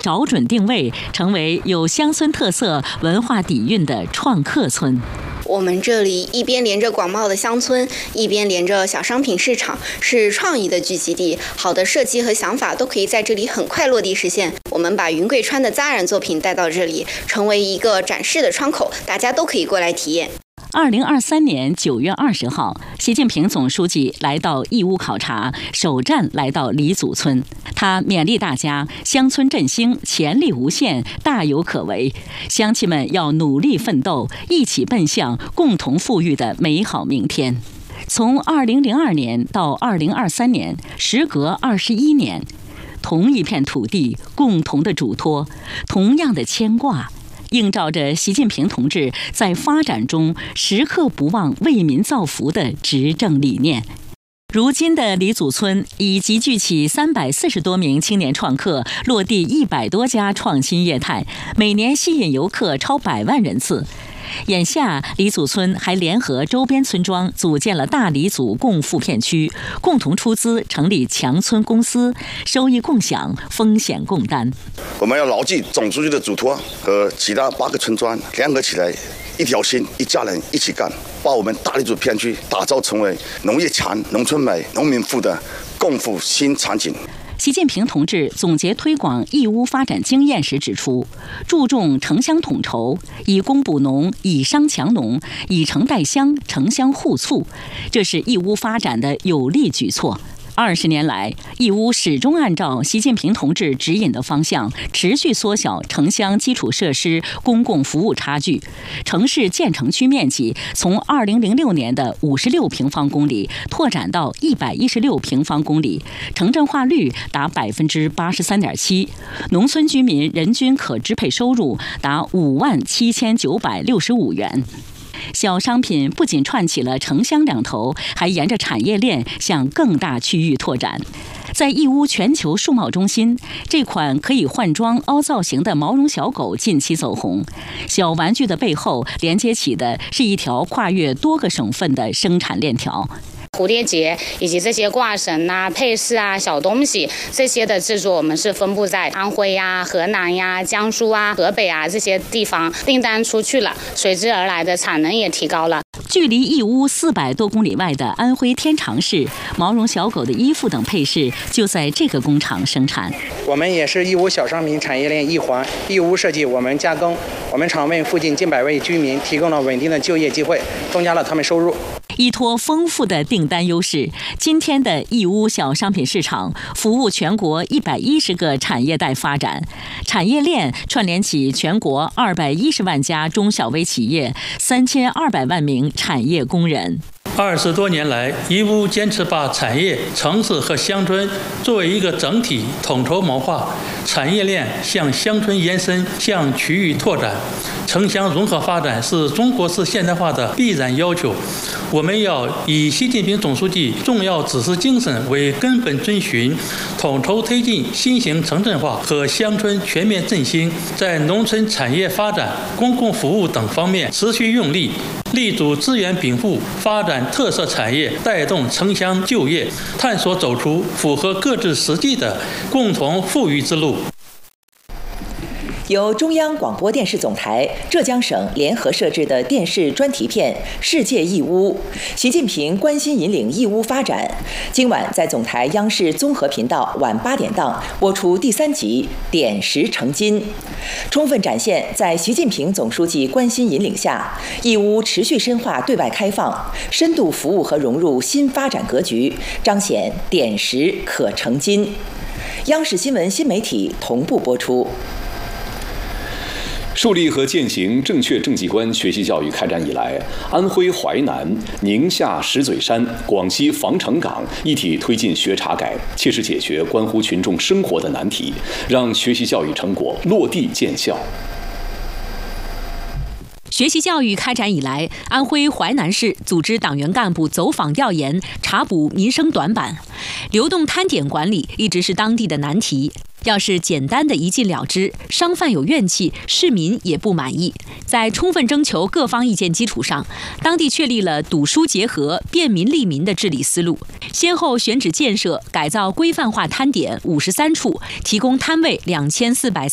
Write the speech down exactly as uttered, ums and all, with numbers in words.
找准定位，成为有乡村特色、文化底蕴的创客村。 我们这里一边连着广袤的乡村，一边连着小商品市场，是创意的聚集地。好的设计和想法都可以在这里很快落地实现。我们把云贵川的扎染作品带到这里，成为一个展示的窗口，大家都可以过来体验。 二零二三年九月二十号，习近平总书记来到义乌考察，首站来到李祖村。他勉励大家，乡村振兴潜力无限，大有可为。乡亲们要努力奋斗，一起奔向共同富裕的美好明天。从二零零二年到二零二三年，时隔二十一年，同一片土地，共同的嘱托，同样的牵挂。映照着习近平同志在发展中时刻不忘为民造福的执政理念。如今的李祖村已集聚起三百四十多名青年创客，落地一百多家创新业态，每年吸引游客超百万人次。眼下，李祖村还联合周边村庄组建了大李祖共富片区，共同出资成立强村公司，收益共享，风险共担。 我们要牢记总书记的嘱托，和其他八个村庄联合起来，一条心，一家人，一起干，把我们大李祖片区打造成为农业强、农村美、农民富的共富新场景。 习近平同志总结推广义乌发展经验时指出，注重城乡统筹，以工补农，以商强农，以城带乡，城乡互促，这是义乌发展的有力举措。二十年来，义乌始终按照习近平同志指引的方向，持续缩小城乡基础设施公共服务差距。城市建成区面积从二零零六年的五十六平方公里拓展到一百一十六平方公里，城镇化率达百分之八十三点七，农村居民人均可支配收入达五万七千九百六十五元。小商品不仅串起了城乡两头，还沿着产业链向更大区域拓展。在义乌全球数贸中心，这款可以换装凹造型的毛绒小狗近期走红。小玩具的背后连接起的是一条跨越多个省份的生产链条。 蝴蝶结以及这些挂绳啊、配饰啊、小东西这些的制作，我们是分布在安徽呀、河南呀、江苏啊、河北啊这些地方，订单出去了，随之而来的产能也提高了。 距离义乌四百多公里外的安徽天长市，毛绒小狗的衣服等配饰就在这个工厂生产。 我们也是义乌小商品产业链一环，义乌设计，我们加工。我们厂为附近近百位居民提供了稳定的就业机会，增加了他们收入。 依托丰富的订单优势，今天的义乌小商品市场服务全国一百一十个产业带发展，产业链串联起全国二百一十万家中小微企业，三千二百万名产业工人。 二十多年来，义乌坚持把产业、城市和乡村作为一个整体统筹谋划，产业链向乡村延伸，向区域拓展，城乡融合发展是中国式现代化的必然要求。我们要以习近平总书记重要指示精神为根本遵循，统筹推进新型城镇化和乡村全面振兴，在农村产业发展、公共服务等方面持续用力，立足资源禀赋，发展特色产业，带动城乡就业，探索走出符合各自实际的共同富裕之路。 由中央广播电视总台、浙江省联合摄制的电视专题片《世界义乌》，习近平关心引领义乌发展。今晚在总台央视综合频道晚八点档播出第三集《点石成金》，充分展现在习近平总书记关心引领下，义乌持续深化对外开放，深度服务和融入新发展格局，彰显点石可成金。央视新闻新媒体同步播出。 树立和践行正确政绩观学习教育开展以来，安徽淮南、宁夏石嘴山、广西防城港一体推进学查改，切实解决关乎群众生活的难题，让学习教育成果落地见效。 学习教育开展以来，安徽淮南市组织党员干部走访调研，查补民生短板。流动摊点管理一直是当地的难题。要是简单的一禁了之，商贩有怨气，市民也不满意。在充分征求各方意见基础上，当地确立了堵疏结合、便民利民的治理思路，先后选址建设、改造规范化摊点五十三处，提供摊位两千四百